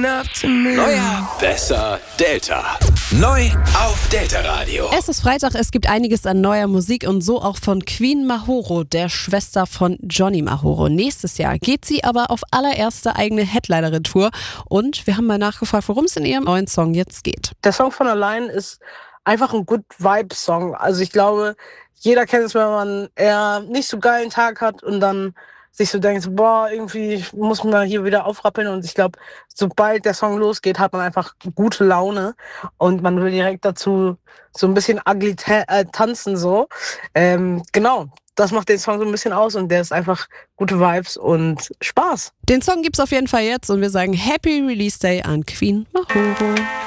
Neuer, besser, Delta. Neu auf Delta Radio. Es ist Freitag, es gibt einiges an neuer Musik und so auch von Queen Mahoro, der Schwester von Johnny Mahoro. Nächstes Jahr geht sie aber auf allererste eigene Headlinerin-Tour und wir haben mal nachgefragt, worum es in ihrem neuen Song jetzt geht. Der Song von allein ist einfach ein Good-Vibe-Song. Also ich glaube, jeder kennt es, wenn man eher nicht so geilen Tag hat und dann sich so denkt, boah, irgendwie muss man hier wieder aufrappeln. Und ich glaube, sobald der Song losgeht, hat man einfach gute Laune und man will direkt dazu so ein bisschen ugly tanzen. So. Genau, das macht den Song so ein bisschen aus und der ist einfach gute Vibes und Spaß. Den Song gibt's auf jeden Fall jetzt und wir sagen Happy Release Day an Queen Mahoro.